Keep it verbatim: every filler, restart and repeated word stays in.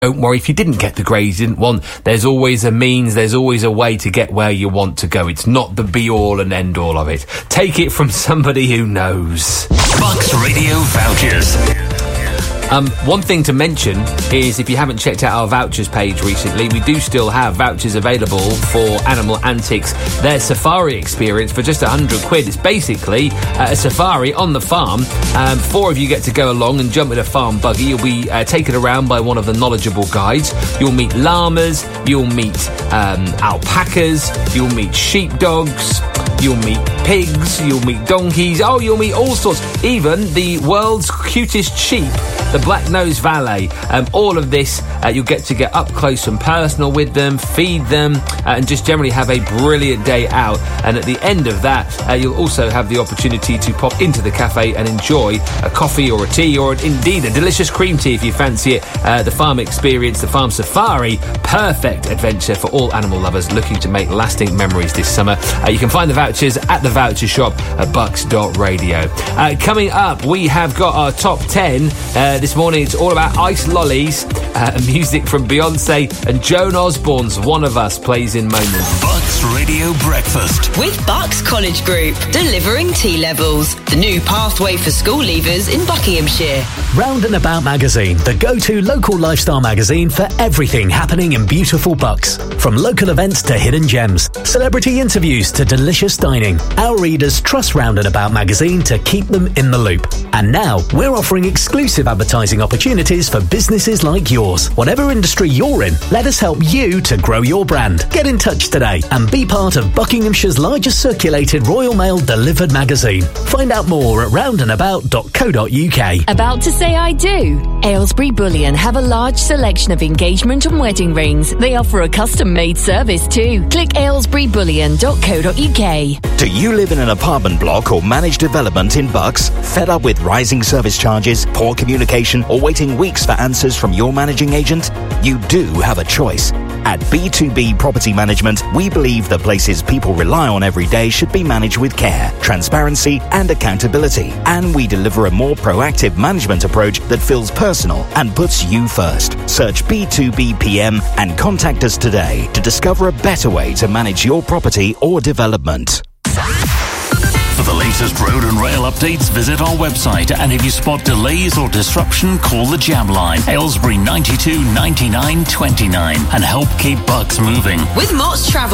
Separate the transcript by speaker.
Speaker 1: Don't worry if you didn't get the grades you didn't want. There's always a means, there's always a way to get where you want to go. It's not the be-all and end-all of it. Take it from somebody who knows.
Speaker 2: Bucks Radio Vouchers.
Speaker 1: Um, one thing to mention is if you haven't checked out our vouchers page recently, we do still have vouchers available for Animal Antics, their safari experience for just one hundred quid. It's basically uh, a safari on the farm. Um, four of you get to go along and jump in a farm buggy. You'll be uh, taken around by one of the knowledgeable guides. You'll meet llamas, you'll meet um, alpacas, you'll meet sheepdogs, you'll meet pigs, you'll meet donkeys, oh, you'll meet all sorts. Even the world's cutest sheep, the black-nosed valet. Um, all of this, uh, you'll get to get up close and personal with them, feed them, uh, and just generally have a brilliant day out. And at the end of that, uh, you'll also have the opportunity to pop into the cafe and enjoy a coffee or a tea or indeed a delicious cream tea if you fancy it. Uh, the farm experience, the farm safari, perfect adventure for all animal lovers looking to make lasting memories this summer. Uh, you can find the vouchers at the voucher shop at bucks dot radio. Uh, coming up, we have got our top ten. Uh, this morning, it's all about ice lollies, uh, music from Beyonce, and Joan Osborne's One of Us plays in moments.
Speaker 2: Bucks Radio Breakfast.
Speaker 3: With Bucks College Group, delivering T-levels. The new pathway for school leavers in Buckinghamshire.
Speaker 4: Round and About magazine, the go-to local lifestyle magazine for everything happening in beautiful Bucks. From local events to hidden gems, celebrity interviews to delicious dining, our readers trust Round and About magazine to keep them in the loop. And now, we're offering exclusive advertising opportunities for businesses like yours. Whatever industry you're in, let us help you to grow your brand. Get in touch today and be part of Buckinghamshire's largest circulated Royal Mail delivered magazine. Find out more at round and about dot co dot uk.
Speaker 5: About to say I do? Aylesbury Bullion have a large selection of engagement and wedding rings. They offer a custom-made service too. Click aylesbury bullion dot co dot uk.
Speaker 6: Do you live in an apartment block or managed development in Bucks? Fed up with rising service charges, poor communication, or waiting weeks for answers from your managing agent? You do have a choice. At B two B Property Management, we believe the places people rely on every day should be managed with care, transparency, and accountability. And we deliver a more proactive management approach that feels personal and puts you first. Search B two B P M and contact us today to discover a better way to manage your property or development.
Speaker 2: For the latest road and rail updates, visit our website, and if you spot delays or disruption, call the Jam Line, Aylesbury ninety-two ninety-nine twenty-nine, and help keep Bucks moving.
Speaker 3: With Mott's Travel